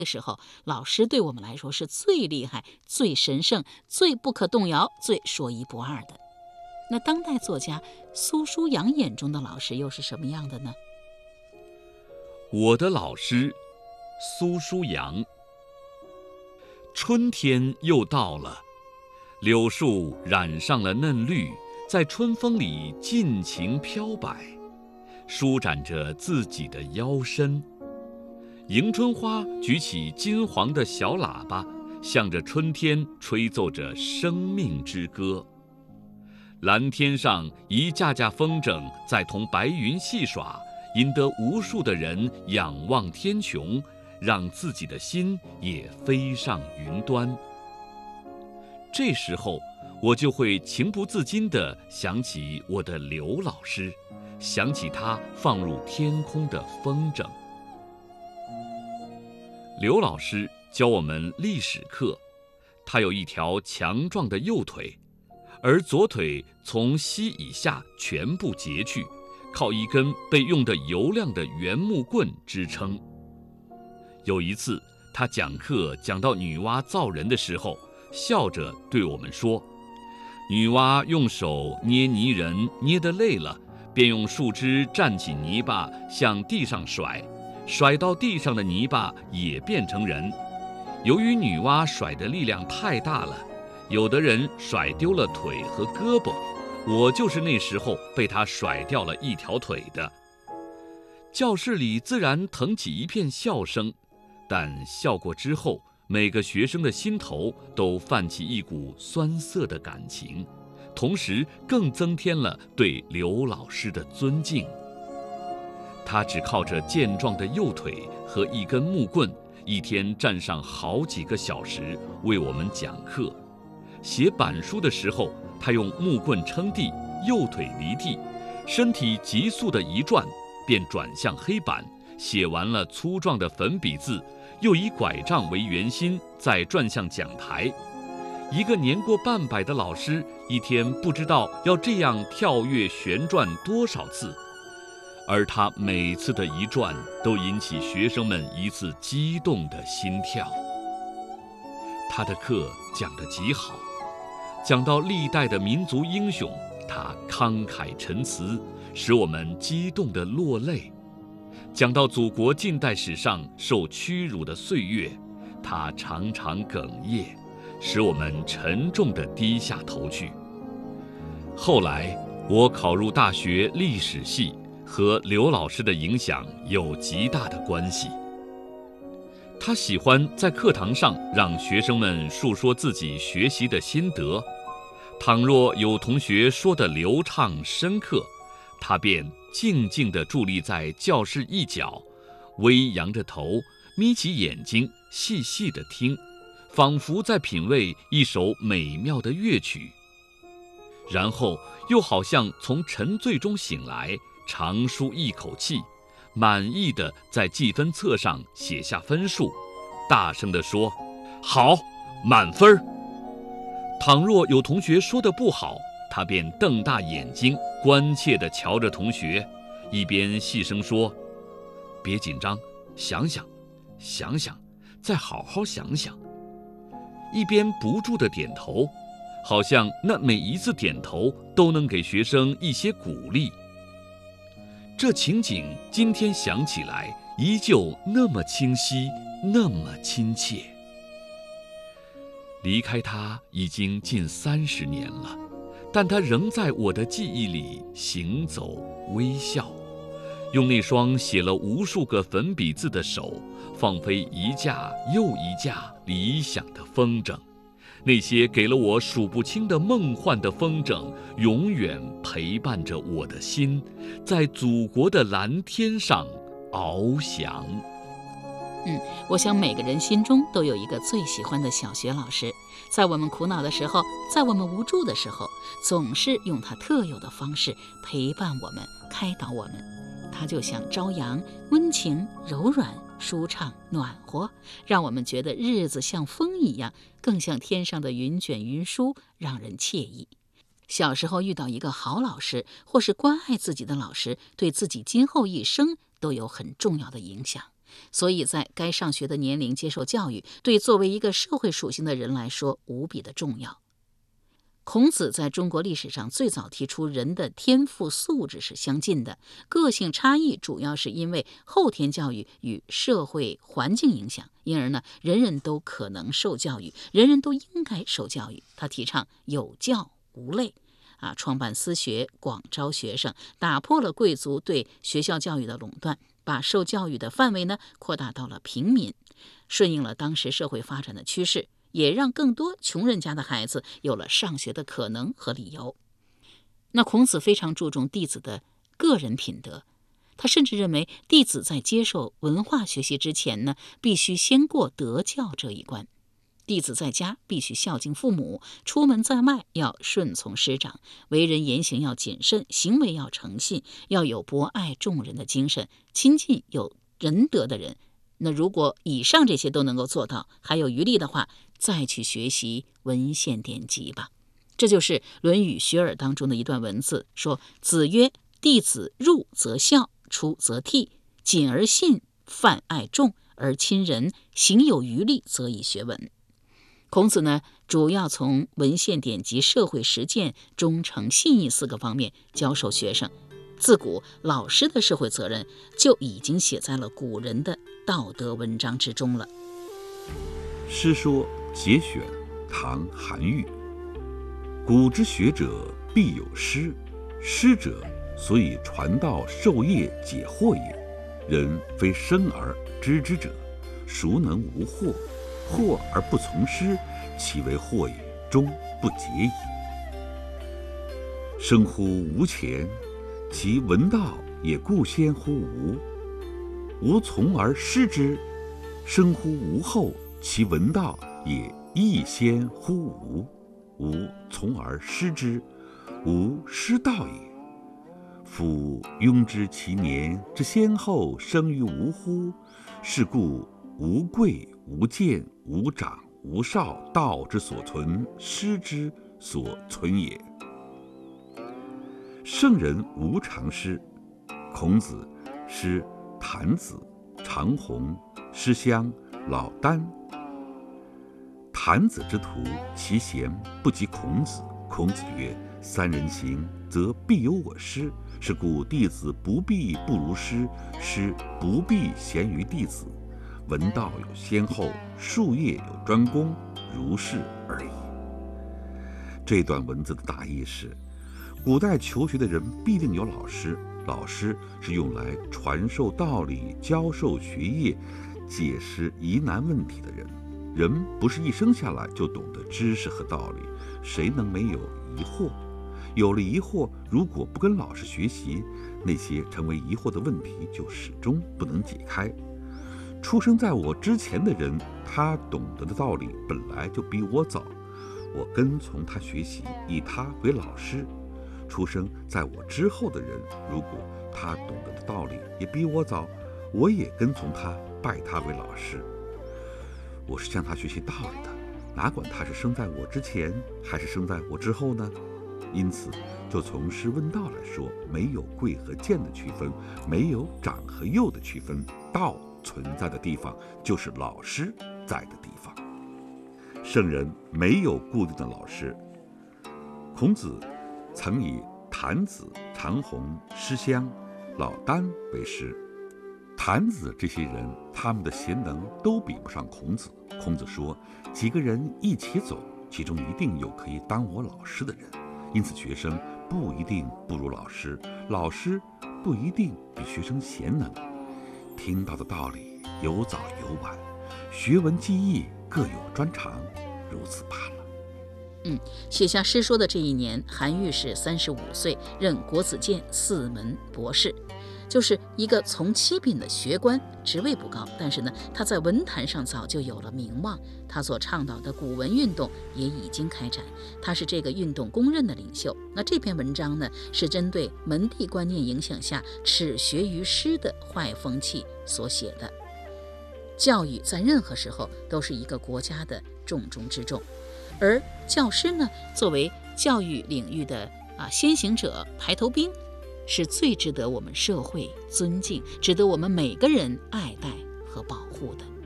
的时候，老师对我们来说是最厉害、最神圣、最不可动摇、最说一不二的。那当代作家苏书阳眼中的老师又是什么样的呢？ 我的老师苏书阳。春天又到了，柳树染上了嫩绿，在春风里尽情飘摆，舒展着自己的腰身。迎春花举起金黄的小喇叭，向着春天吹奏着生命之歌。蓝天上一架架风筝在同白云戏耍，引得无数的人仰望天穹，让自己的心也飞上云端。这时候，我就会情不自禁地想起我的刘老师，想起他放入天空的风筝。刘老师教我们历史课，他有一条强壮的右腿，而左腿从膝以下全部截去，靠一根被用得油亮的圆木棍支撑。有一次，他讲课讲到女娲造人的时候，笑着对我们说：女娲用手捏泥人，捏得累了，便用树枝蘸起泥巴向地上甩，甩到地上的泥巴也变成人。由于女娲甩的力量太大了，有的人甩丢了腿和胳膊，我就是那时候被她甩掉了一条腿的。教室里自然腾起一片笑声，但笑过之后，每个学生的心头都泛起一股酸涩的感情，同时更增添了对刘老师的尊敬。他只靠着健壮的右腿和一根木棍，一天站上好几个小时为我们讲课。写板书的时候，他用木棍撑地，右腿离地，身体急速地一转，便转向黑板，写完了粗壮的粉笔字，又以拐杖为圆心，再转向讲台。一个年过半百的老师，一天不知道要这样跳跃旋转多少次，而他每次的一转，都引起学生们一次激动的心跳。他的课讲得极好，讲到历代的民族英雄，他慷慨陈词，使我们激动地落泪。讲到祖国近代史上受屈辱的岁月，他常常哽咽，使我们沉重地低下头去。后来我考入大学历史系，和刘老师的影响有极大的关系。他喜欢在课堂上让学生们述说自己学习的心得，倘若有同学说得流畅深刻，他便静静地伫立在教室一角，微扬着头，眯起眼睛，细细地听，仿佛在品味一首美妙的乐曲。然后又好像从沉醉中醒来，长舒一口气，满意地在记分册上写下分数，大声地说：好，满分。倘若有同学说得不好，他便瞪大眼睛，关切地瞧着同学，一边细声说：别紧张，想想，想想，再好好想想，一边不住地点头，好像那每一次点头都能给学生一些鼓励。这情景今天想起来，依旧那么清晰，那么亲切。离开他已经近30年了，但他仍在我的记忆里行走微笑，用那双写了无数个粉笔字的手，放飞一架又一架理想的风筝。那些给了我数不清的梦幻的风筝，永远陪伴着我的心，在祖国的蓝天上翱翔。 我想每个人心中都有一个最喜欢的小学老师，在我们苦恼的时候，在我们无助的时候，总是用他特有的方式陪伴我们，开导我们。他就像朝阳，温情、柔软、舒畅、暖和，让我们觉得日子像风一样，更像天上的云卷云舒，让人惬意。小时候遇到一个好老师，或是关爱自己的老师，对自己今后一生都有很重要的影响。 所以在该上学的年龄接受教育，对作为一个社会属性的人来说无比的重要。孔子在中国历史上最早提出人的天赋素质是相近的，个性差异主要是因为后天教育与社会环境影响，因而呢，人人都可能受教育，人人都应该受教育。他提倡有教无类创办私学，广招学生，打破了贵族对学校教育的垄断，把受教育的范围呢扩大到了平民，顺应了当时社会发展的趋势，也让更多穷人家的孩子有了上学的可能和理由。那孔子非常注重弟子的个人品德，他甚至认为弟子在接受文化学习之前呢，必须先过德教这一关。弟子在家必须孝敬父母，出门在外要顺从师长，为人言行要谨慎，行为要诚信，要有博爱众人的精神，亲近有仁德的人。那如果以上这些都能够做到，还有余力的话，再去学习文献典籍吧。这就是《论语·学而》当中的一段文字，说：子曰：弟子入则孝，出则悌，谨而信，泛爱众而亲仁，行有余力，则以学文。孔子呢，主要从文献典籍、社会实践、忠诚信义4个方面教授学生。自古老师的社会责任就已经写在了古人的道德文章之中了。 诗说节选，唐·韩愈。古之学者必有师，师者，所以传道授业解惑也。人非生而知之者，孰能无惑？惑而不从师，其为惑也，终不解矣。生乎吾前，其闻道也固先乎吾。吾从而师之，生乎吾后，其闻道也亦先乎吾。吾从而师之，吾师道也。夫庸知其年之先后生于吾乎？是故无贵无贱无长无少，道之所存，师之所存也。圣人无常师。孔子师谭子、长虹，师襄、老聃。谭子之徒，其贤不及孔子。孔子曰：三人行，则必有我师。是故弟子不必不如师，师不必贤于弟子。闻道有先后，术业有专攻，如是而已。这段文字的大意是，古代求学的人必定有老师，老师是用来传授道理、教授学业、解释疑难问题的人。人不是一生下来就懂得知识和道理，谁能没有疑惑？有了疑惑，如果不跟老师学习，那些成为疑惑的问题就始终不能解开。出生在我之前的人，他懂得的道理本来就比我早，我跟从他学习，以他为老师。出生在我之后的人，如果他懂得的道理也比我早，我也跟从他，拜他为老师。我是向他学习道理的，哪管他是生在我之前还是生在我之后呢？因此，就从师问道来说，没有贵和贱的区分，没有长和幼的区分，道存在的地方就是老师在的地方。圣人没有固定的老师。孔子曾以谭子、长虹、师襄、老聃为师。谭子这些人，他们的贤能都比不上孔子。孔子说，几个人一起走，其中一定有可以当我老师的人。因此学生不一定不如老师，老师不一定比学生贤能。听到的道理有早有晚，学文记忆各有专长，如此罢了。 写下诗说的这一年，韩愈是35岁，任国子监4门博士，就是一个从七品的学官，职位不高，但是呢，他在文坛上早就有了名望。他所倡导的古文运动也已经开展，他是这个运动公认的领袖。那这篇文章呢，是针对门第观念影响下耻学于师的坏风气所写的。教育在任何时候都是一个国家的重中之重，而教师呢，作为教育领域的先行者、排头兵，是最值得我们社会尊敬，值得我们每个人爱戴和保护的。